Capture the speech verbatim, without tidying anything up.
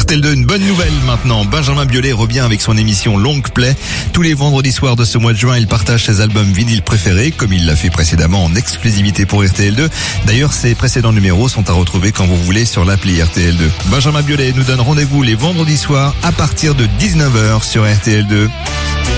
R T L deux, une bonne nouvelle maintenant. Benjamin Biolay revient avec son émission Long Play. Tous les vendredis soirs de ce mois de juin, il partage ses albums vinyles préférés, comme il l'a fait précédemment en exclusivité pour R T L deux. D'ailleurs, ses précédents numéros sont à retrouver quand vous voulez sur l'appli R T L deux. Benjamin Biolay nous donne rendez-vous les vendredis soirs à partir de dix-neuf heures sur R T L deux.